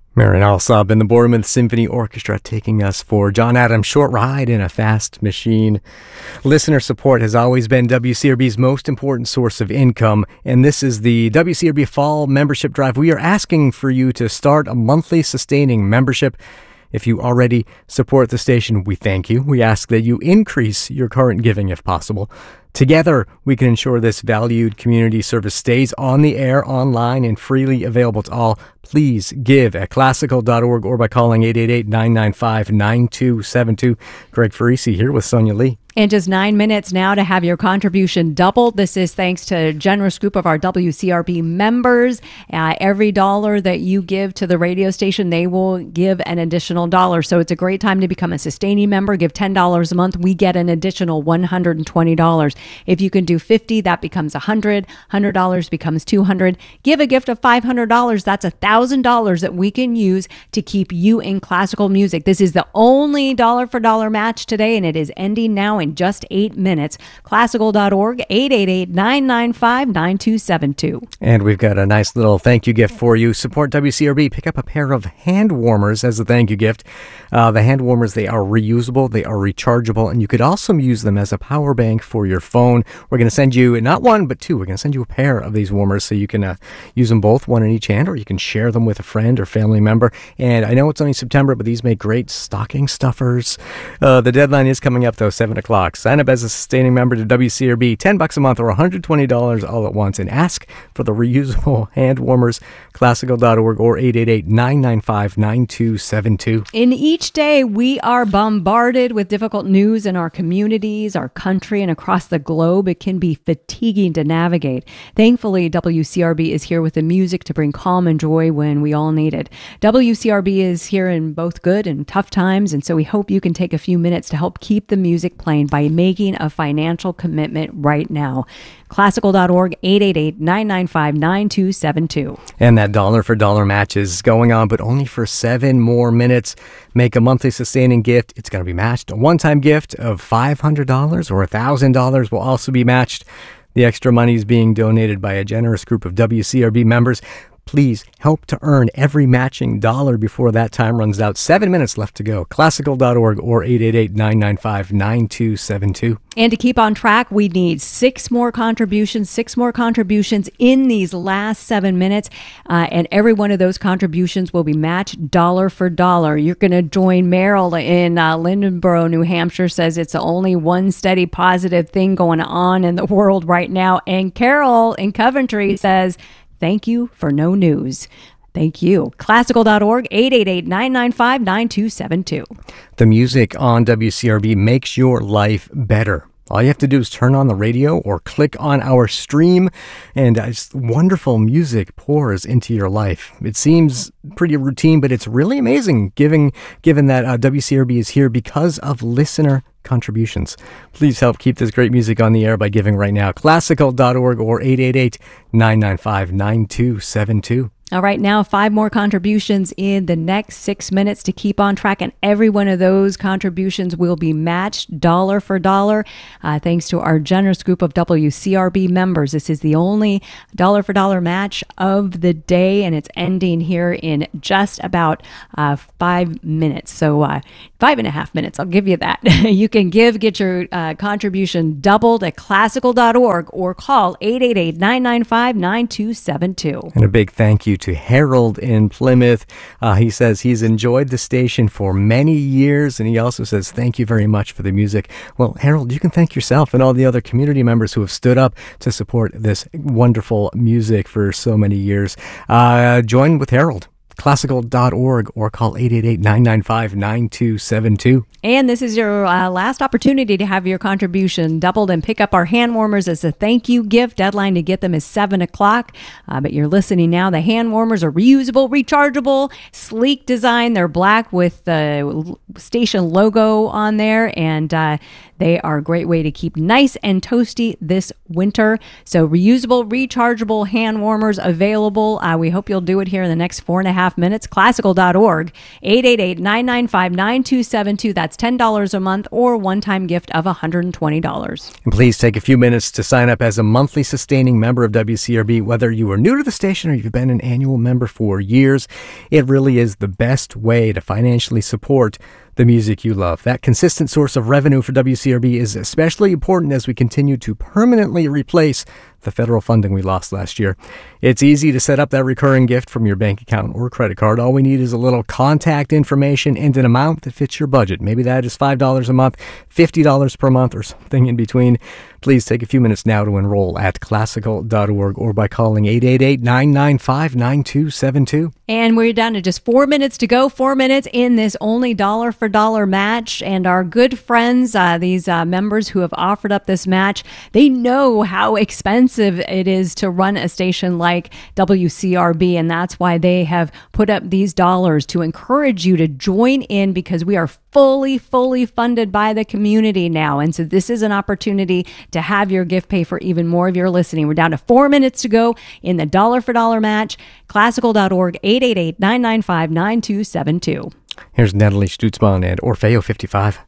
Marin Alsop and the Bournemouth Symphony Orchestra taking us for John Adams' Short Ride in a Fast Machine. Listener support has always been WCRB's most important source of income, and this is the WCRB Fall Membership Drive. We are asking for you to start a monthly sustaining membership. If you already support the station, we thank you. We ask that you increase your current giving if possible. Together, we can ensure this valued community service stays on the air, online, and freely available to all. Please give at classical.org or by calling 888-995-9272. Greg Farisi here with Sonia Lee. And just 9 minutes now to have your contribution doubled. This is thanks to a generous group of our WCRB members. Every dollar that you give to the radio station, they will give an additional dollar. So it's a great time to become a sustaining member. Give $10 a month. We get an additional $120. If you can do $50, that becomes $100. $100 becomes $200. Give a gift of $500. That's $1,000 that we can use to keep you in classical music. This is the only dollar for dollar match today, and it is ending now in just 8 minutes. Classical.org, 888-995-9272. And we've got a nice little thank you gift for you. Support WCRB. Pick up a pair of hand warmers as a thank you gift. The hand warmers, they are reusable, they are rechargeable, and you could also use them as a power bank for your phone. We're going to send you not one, but two. We're going to send you a pair of these warmers so you can use them both, one in each hand, or you can share them with a friend or family member. And I know it's only September, but these make great stocking stuffers. The deadline is coming up, though, 7 o'clock. Sign up as a sustaining member to WCRB, $10 a month or $120 all at once, and ask for the reusable hand warmers. Classical.org or 888-995-9272. In each day, we are bombarded with difficult news in our communities, our country, and across the globe. It can be fatiguing to navigate. Thankfully, WCRB is here with the music to bring calm and joy when we all need it. WCRB is here in both good and tough times, and so we hope you can take a few minutes to help keep the music playing by making a financial commitment right now. Classical.org, 888-995-9272. And that dollar for dollar match is going on, but only for 7 more minutes. Make a monthly sustaining gift. It's going to be matched. A one-time gift of $500 or $1,000 will also be matched. The extra money is being donated by a generous group of WCRB members. Please help to earn every matching dollar before that time runs out. 7 minutes left to go. Classical.org or 888-995-9272. And to keep on track, we need 6 more contributions in these last 7 minutes. And every one of those contributions will be matched dollar for dollar. You're going to join Merrill in Lindenboro, New Hampshire, says it's the only one steady positive thing going on in the world right now. And Carol in Coventry says, thank you for no news. Thank you. Classical.org, 888-995-9272. The music on WCRB makes your life better. All you have to do is turn on the radio or click on our stream, and just wonderful music pours into your life. It seems pretty routine, but it's really amazing given that WCRB is here because of listener contributions. Please help keep this great music on the air by giving right now. Classical.org or 888-995-9272. All right, now 5 more contributions in the next 6 minutes to keep on track, and every one of those contributions will be matched dollar for dollar, thanks to our generous group of WCRB members. This is the only dollar for dollar match of the day, and it's ending here in just about 5 minutes. So 5.5 minutes, I'll give you that. You can get your contribution doubled at classical.org or call 888-995-9272. And a big thank you to Harold in Plymouth. He says he's enjoyed the station for many years, and he also says thank you very much for the music. Well, Harold, you can thank yourself and all the other community members who have stood up to support this wonderful music for so many years. Join with Harold. Classical.org or call 888-995-9272. And this is your last opportunity to have your contribution doubled and pick up our hand warmers as a thank you gift. Deadline to get them is 7 o'clock. But you're listening now. The hand warmers are reusable, rechargeable, sleek design. They're black with the station logo on there. And They are a great way to keep nice and toasty this winter. So reusable, rechargeable hand warmers available. We hope you'll do it here in the next 4.5 minutes. Classical.org, 888-995-9272. That's $10 a month or one-time gift of $120. And please take a few minutes to sign up as a monthly sustaining member of WCRB, whether you are new to the station or you've been an annual member for years. It really is the best way to financially support the music you love. That consistent source of revenue for WCRB is especially important as we continue to permanently replace the federal funding we lost last year. It's easy to set up that recurring gift from your bank account or credit card. All we need is a little contact information and an amount that fits your budget. Maybe that is $5 a month, $50 per month, or something in between. Please take a few minutes now to enroll at classical.org or by calling 888-995-9272. And we're down to just 4 minutes to go. 4 minutes in this only dollar for dollar match. And our good friends, these members who have offered up this match, they know how expensive it is to run a station like WCRB. And that's why they have put up these dollars to encourage you to join in, because we are fully funded by the community now. And so this is an opportunity to have your gift pay for even more of your listening. We're down to 4 minutes to go in the dollar for dollar match. Classical.org, 888-995-9272. Here's Natalie Stutzman and Orfeo 55.